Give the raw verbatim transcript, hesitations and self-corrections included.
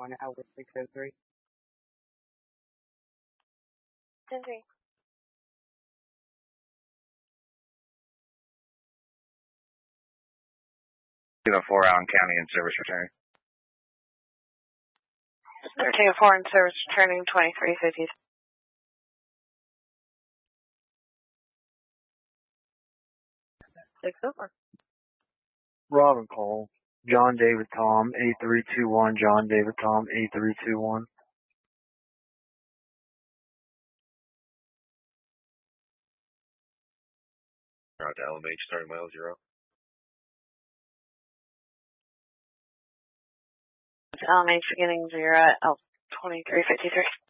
one, L six oh three. ten three. two oh four, Allen County in service return. thirteen oh four in service returning twenty-three fifty. six oh four. Robin call. John David Tom, A three two one, John David Tom, A three two one. Route to L M H, starting mile zero. L M H beginning zero at L twenty-three fifty-three.